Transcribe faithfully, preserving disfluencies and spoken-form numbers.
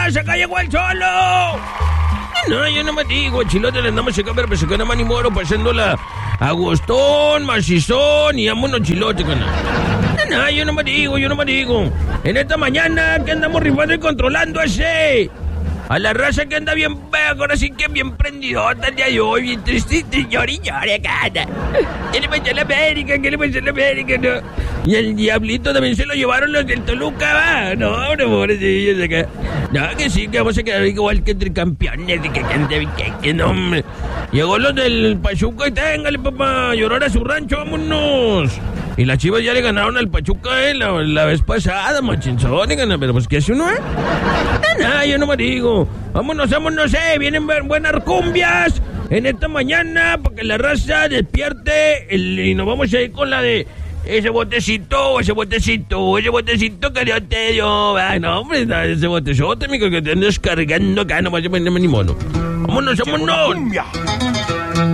raza, acá llegó el Cholo. No, yo no me digo, chilote, le andamos acá, pero pues acá nada más ni moro, pasándola agostón, macizón y vámonos chilote, cana. No, yo no me digo, yo no me digo. En esta mañana que andamos rifando y controlando ese... A la raza que anda bien, ahora sí que bien prendidota el día de hoy, bien triste, llori, llori, cara. ¿Qué le pasó a la América? ¿Qué le pasó a la América? No. Y el diablito también se lo llevaron los del Toluca, va. No, hombre, pobrecillos acá. No, que sí, que vamos a quedar igual que entre campeones, que que que que no, hombre. Llegó los del Pachuca y téngale, papá, llorar a su rancho, vámonos. Y las Chivas ya le ganaron al Pachuca eh, la, la vez pasada, machinzón, pero pues, ¿qué hace uno, eh? No, no, yo no me digo. Vámonos, vámonos, eh, vienen buenas cumbias en esta mañana para que la raza despierte el, y nos vamos a ir con la de ese botecito, ese botecito, ese botecito que yo te dio. Ay, no, hombre, ese botezote, mico, que te andas cargando acá, no vas a ponerme ni mono. Vámonos, vámonos.